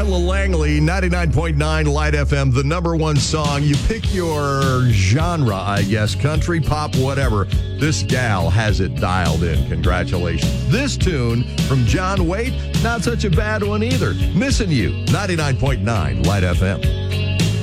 Carla Langley, 99.9 Light FM, the number one song. You pick your genre, I guess, country, pop, whatever. This gal has it dialed in. Congratulations. This tune from John Waite, not such a bad one either. Missing You, 99.9 Light FM.